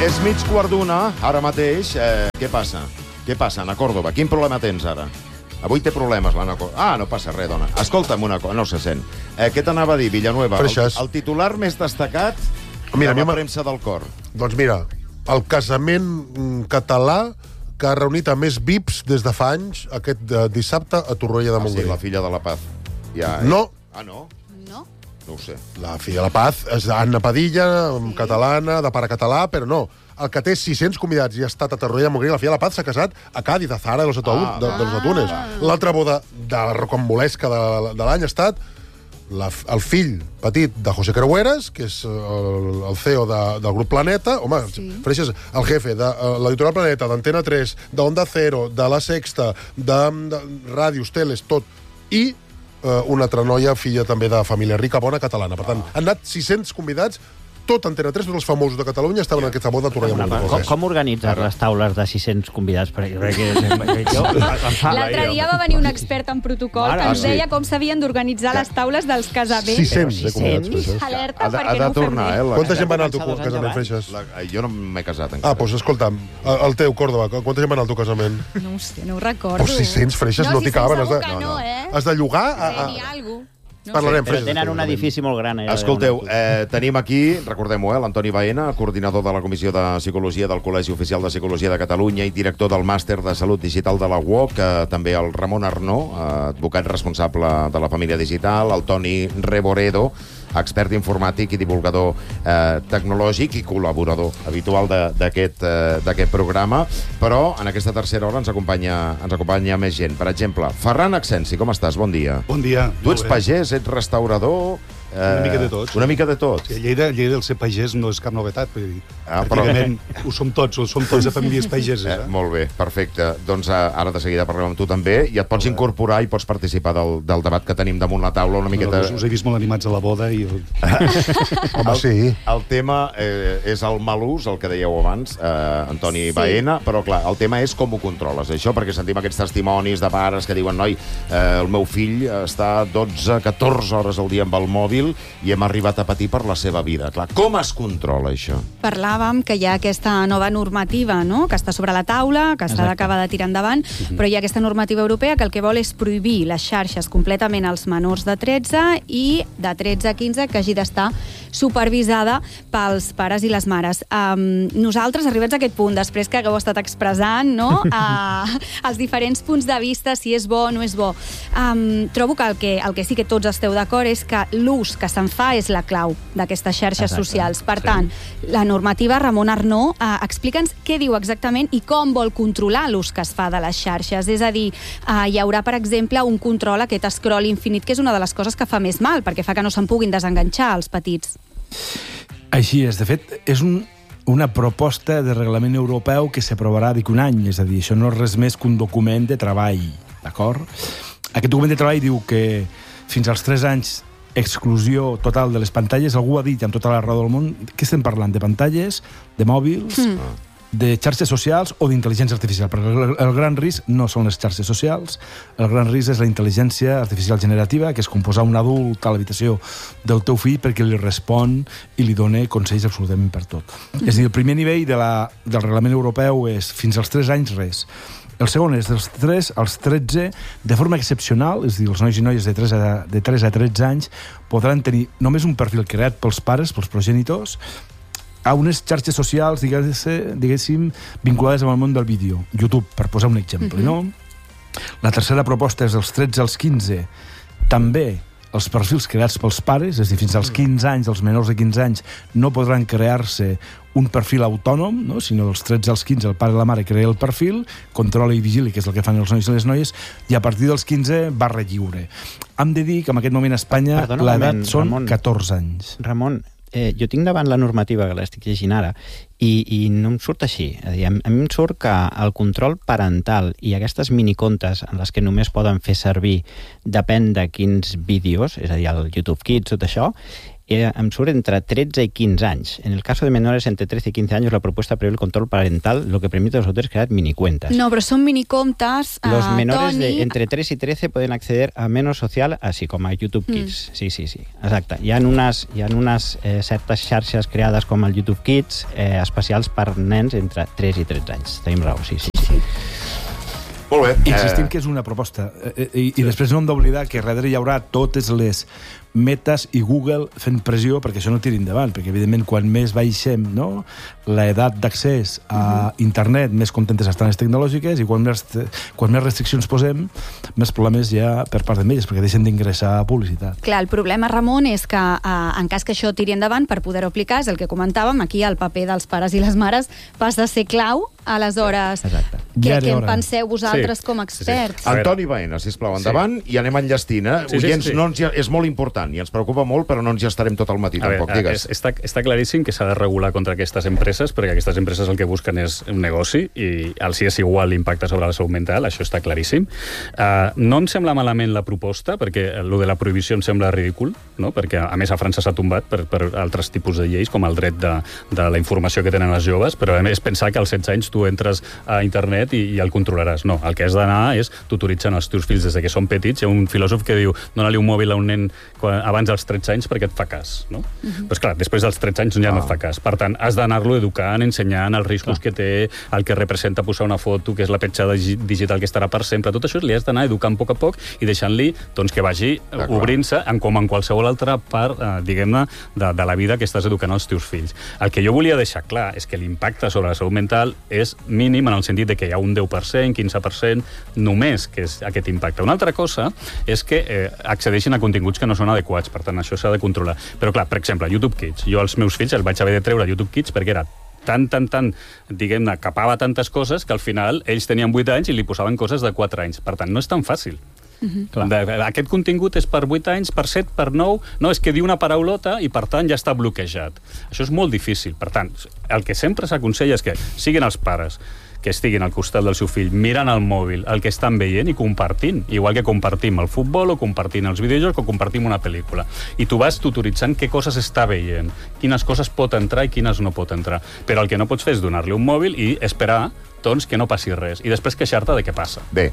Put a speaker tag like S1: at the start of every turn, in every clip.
S1: És mig quart d'una, ara mateix. Què passa? Què passa, Ana Córdoba? Quin problema tens ara? Avui té problemes, l'Anna Córdoba. No passa res, dona. Escolta'm una cosa, no se sent. Què t'anava a dir, Villanueva? El titular més destacat de la premsa del cor.
S2: Doncs mira, el casament català que ha reunit a més VIPs des de fa anys aquest dissabte a Torroella de Montgrí.
S1: Sí, la filla de la Paz.
S2: No.
S1: No?
S3: No?
S1: No ho sé.
S2: La filla de la Paz és Anna Padilla, catalana, de pare català, però no. El que té 600 convidats i ha estat a Torroella de Montgrí, la filla de la Paz s'ha casat a Cádiz, a Zara de los Atunes. L'altra boda de rocambolesca de l'any ha estat el fill petit de José Creueras, que és el CEO del grup Planeta. Home, Freixas, el jefe de l'editorial Planeta, d'Antena 3, d'Onda Cero, de La Sexta, de ràdios, teles, tot. I una altra noia, filla també de família rica, bona, catalana. Per tant, han anat 600 convidats, tot Antena 3, tots els famosos de Catalunya estaven en aquesta boda de Torroella de Montgrí.
S4: Com organitzes les taules de 600 convidats?
S3: L'altre dia va venir un expert en protocol que ens deia com s'havien d'organitzar les taules dels casaments.
S2: 600 convidats.
S3: Alerta perquè no ho fem bé.
S2: Quanta gent va anar al teu casament, Freixas?
S1: Jo no m'he casat encara.
S2: Doncs escolta'm, el teu, Córdoba, quanta gent va anar al teu casament?
S3: No ho sé, no ho recordo.
S2: Però 600, Freixas, no t'hi caben. Has de llogar?
S3: Ni alguna cosa.
S2: Parlarem,
S4: Però tenen un edifici molt gran.
S1: Escolteu, tenim aquí, recordem-ho, l'Antoni Baena, coordinador de la Comissió de Psicologia del Col·legi Oficial de Psicologia de Catalunya i director del Màster de Salut Digital de la UOC, també el Ramon Arnó, advocat responsable de la família digital, el Toni Reboredo, expert informàtic i divulgador tecnològic i col·laborador habitual d'aquest programa, però en aquesta tercera hora ens acompanya més gent. Per exemple, Ferran Accensi, com estàs? Bon dia.
S5: Bon dia.
S1: Tu ets pagès, ets restaurador...
S5: Una mica de tot.
S1: Una mica de tot.
S5: Sí, Lleida el ser pagès no és cap novetat. Pràcticament ho som tots de famílies pageses.
S1: Molt bé, perfecte. Doncs ara de seguida parlem amb tu també i et pots incorporar i pots participar del debat que tenim damunt la taula una miqueta...
S5: Us he vist molt animats a la boda i...
S2: Home, sí.
S1: El tema és el mal ús, el que dèieu abans, Antoni Baena, però clar, el tema és com ho controles, això, perquè sentim aquests testimonis de pares que diuen, noi, el meu fill està 12-14 hores al dia amb el mòbil i hem arribat a patir per la seva vida. Clar, com es controla això?
S3: Parlàvem que hi ha aquesta nova normativa, no?, que està sobre la taula, que s'ha d'acabar de tirar endavant, però hi ha aquesta normativa europea que el que vol és prohibir les xarxes completament als menors de 13 i de 13 a 15 que hagi d'estar supervisada pels pares i les mares. Nosaltres, arribats a aquest punt, després que hagueu estat expressant, no?, els diferents punts de vista, si és bo o no és bo, trobo que el que sí que tots esteu d'acord és que l'ús que se'n fa és la clau d'aquestes xarxes socials. Per tant, la normativa, Ramon Arnó, explica'ns què diu exactament i com vol controlar l'ús que es fa de les xarxes. És a dir, hi haurà, per exemple, un control, aquest scroll infinit, que és una de les coses que fa més mal, perquè fa que no se'n puguin desenganxar els petits.
S6: Així és. De fet, és una proposta de reglament europeu que s'aprovarà d'aquí un any. És a dir, això no és res més que un document de treball, d'acord? Aquest document de treball diu que fins als 3 anys exclusió total de les pantalles. Algú ha dit amb tota la raó del món, què estem parlant? De pantalles, de mòbils, de xarxes socials o d'intel·ligència artificial? Perquè el gran risc no són les xarxes socials, el gran risc és la intel·ligència artificial generativa, que és com posar un adult a l'habitació del teu fill perquè li respon i li dona consells absolutament per tot. És a dir, el primer nivell del reglament europeu és fins als 3 anys res. El segon és dels 3 als 13, de forma excepcional, és a dir, els nois i noies de 3 a 13 anys podran tenir només un perfil creat pels pares, pels progenitors, a unes xarxes socials, diguéssim, vinculades amb el món del vídeo. YouTube, per posar un exemple, no? La tercera proposta és dels 13 als 15, també els perfils creats pels pares, és a dir, fins als 15 anys, els menors de 15 anys, no podran crear-se un perfil autònom, no? Sinó dels 13 als 15 el pare i la mare crea el perfil, controla i vigila, que és el que fan els nois i les noies, i a partir dels 15 barra lliure. Hem de dir que en aquest moment a Espanya l'edat són 14 anys.
S4: Ramon, jo tinc davant la normativa que l'estic llegint ara i no em surt així. A mi em surt que el control parental i aquestes minicontes en les que només poden fer servir depèn de quins vídeos, és a dir, el YouTube Kids, tot això, em surt entre 13 y 15 anys. En el caso de menores entre 13 y 15 años, la propuesta prevé el control parental, lo que permite a los autores crear minicuentas.
S3: No, però són minicomptes,
S4: Los menores
S3: Toni...
S4: de entre 3 y 13 pueden acceder a menos social, así como a YouTube Kids. Sí, exacte. Hi ha unes certes xarxes creades com el YouTube Kids especials per nens entre 3 i 13 anys. Tenim raó, sí.
S1: Molt bé.
S6: Insistim que és una proposta. I després no hem d'oblidar que darrere hi haurà totes les Metas i Google fent pressió perquè això no tiri endavant, perquè evidentment quan més baixem, no, l'edat d'accés a internet, més contentes estan les tecnològiques, i quan més restriccions posem, més problemes hi ha per part d'elles, perquè deixen d'ingressar publicitat.
S3: Clar, el problema, Ramon, és que en cas que això tiri endavant, per poder-ho aplicar, és el que comentàvem, aquí el paper dels pares i les mares passa a ser clau. Aleshores, què en penseu vosaltres com a experts?
S1: Antoni Baena, sisplau, endavant, i anem enllestint. Oients, és molt important i ens preocupa molt, però no ens hi estarem tot el matí, tampoc, digues.
S7: Està claríssim que s'ha de regular contra aquestes empreses, perquè aquestes empreses el que busquen és un negoci, i els és igual l'impacte sobre la salut mental, això està claríssim. No em sembla malament la proposta, perquè el de la prohibició em sembla ridícul, no? Perquè a més a França s'ha tombat per altres tipus de lleis, com el dret de la informació que tenen els joves, però a més pensar que als 16 anys tu entres a internet i el controlaràs. No, el que has d'anar és tutoritzant els teus fills des que són petits. Hi ha un filòsof que diu, dona-li un mòbil a un nen abans dels 13 anys perquè et fa cas, no? Però clar, després dels 13 anys ja no et fa cas. Per tant, has d'anar-lo educant, ensenyant els riscos que té, el que representa posar una foto, que és la petjada digital que estarà per sempre. Tot això li has d'anar educant a poc i deixant-li que vagi obrint-se com en qualsevol altra part, diguem-ne, de la vida que estàs educant als teus fills. El que jo volia deixar clar és que l'impacte sobre la salut mental és mínim en el sentit de que hi ha un 10%, 15% només que és aquest impacte. Una altra cosa és que accedeixin a continguts que no són adequats, per tant això s'ha de controlar. Però clar, per exemple, YouTube Kids. Jo als meus fills els vaig haver de treure YouTube Kids perquè era tan, diguem-ne, capava tantes coses que al final ells tenien 8 anys i li posaven coses de 4 anys. Per tant, no és tan fàcil. Aquest contingut és per 8 anys, per 7, per 9... No, és que diu una paraulota i, per tant, ja està bloquejat. Això és molt difícil. Per tant, el que sempre s'aconsella és que siguin els pares que estiguin al costat del seu fill, mirant el mòbil, el que estan veient i compartint. Igual que compartim el futbol o compartim els videojocs o compartim una pel·lícula. I tu vas tutoritzant què coses està veient, quines coses pot entrar i quines no pot entrar. Però el que no pots fer és donar-li un mòbil i esperar que no passi res. I després queixar-te de què passa.
S1: Bé,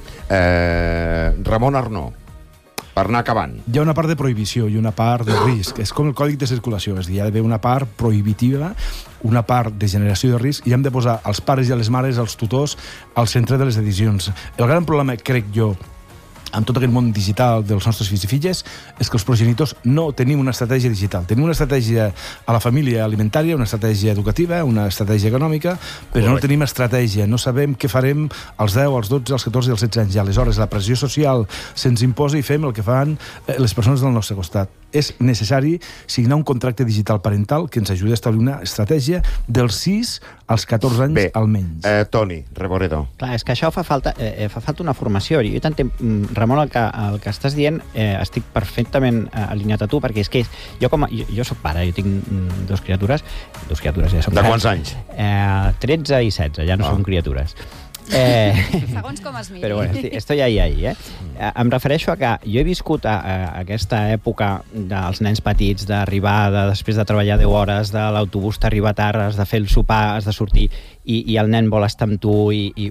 S1: Ramon Arnó, per anar acabant.
S6: Hi ha una part de prohibició i una part de risc. És com el còdic de circulació. És a dir, hi ha d'haver una part prohibitiva, una part de generació de risc, i hem de posar els pares i les mares, els tutors, al centre de les decisions. El gran problema, crec jo, amb tot aquest món digital dels nostres fills i filles, és que els progenitors no tenim una estratègia digital. Tenim una estratègia a la família alimentària, una estratègia educativa, una estratègia econòmica, però no tenim estratègia. No sabem què farem als 10, als 12, als 14 i als 16 anys. I aleshores la pressió social se'ns imposa i fem el que fan les persones del nostre costat. És necessari signar un contracte digital parental que ens ajudi a establir una estratègia dels 6 als 14 anys almenys.
S1: Toni Reboredo.
S4: Clar, és que això fa falta una formació. Jo t'entenc, Ramon, el que estàs dient, estic perfectament alineat a tu, perquè és que jo soc pare, jo tinc dues criatures ja són grans.
S1: De quants anys?
S4: 13 i 16, ja no són criatures.
S3: Segons com es miri.
S4: Però bueno, estoy ahí, Em refereixo a que jo he viscut a aquesta època dels nens petits, d'arribar, després de treballar 10 hores, de l'autobús t'arriba tard, has de fer el sopar, has de sortir, i el nen vol estar amb tu,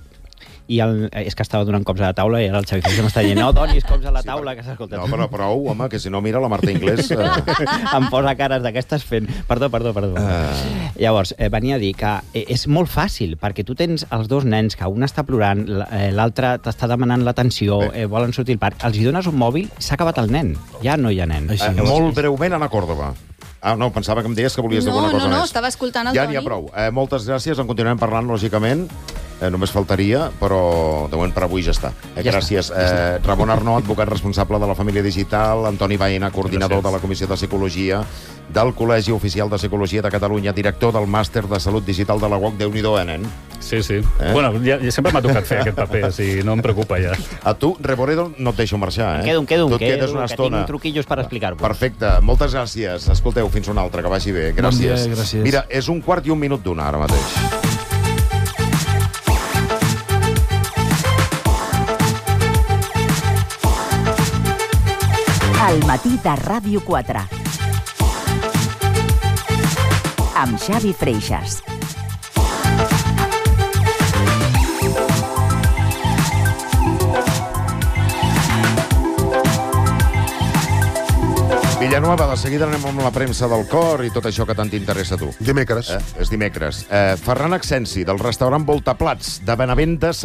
S4: és que estava donant cops a la taula i ara el Xavi Feix m'està dient no donis cops a la taula, que s'escolta.
S1: No, però prou, home, que si no mira la Marta Inglés...
S4: Em posa cares d'aquestes fent... Perdó. Llavors, venia a dir que és molt fàcil, perquè tu tens els dos nens, que un està plorant, l'altre t'està demanant l'atenció, volen sortir al parc, els hi dones un mòbil, s'ha acabat el nen. Ja no hi ha nen.
S1: Molt breument, Anna Còrdova. No, pensava que em deies que volies dir alguna cosa més.
S3: No, estava escoltant el Toni.
S1: Ja n'hi ha prou. Moltes gràcies, en continuarem parlant, lògicament. Només faltaria, però de moment per avui ja està. Gràcies. Ramon Arnó, advocat responsable de la família digital, Antoni Baena, coordinador de la Comissió de Psicologia del Col·legi Oficial de Psicologia de Catalunya, director del Màster de Salut Digital de la UOC. Déu-n'hi-do, nen?
S7: Sí. Bueno, ja sempre m'ha tocat fer aquest paper, o sigui, no em preocupa ja.
S1: A tu, Reboredo, no et deixo marxar,
S4: Quedo,
S1: tu et quedes una estona.
S4: Tinc truquillos per explicar-vos.
S1: Perfecte, moltes gràcies. Escolteu, fins una altra, que vagi bé. Gràcies.
S6: Bon dia, gràcies.
S1: Mira, és 1:15 ara mateix.
S8: Al matí de Ràdio 4. amb Xavi Freixas.
S1: Villanueva, de seguida anem amb la premsa del cor i tot això que tant t'interessa a tu.
S2: Dimecres.
S1: És dimecres. Ferran Accensi, del restaurant Voltaplats, de Benavent de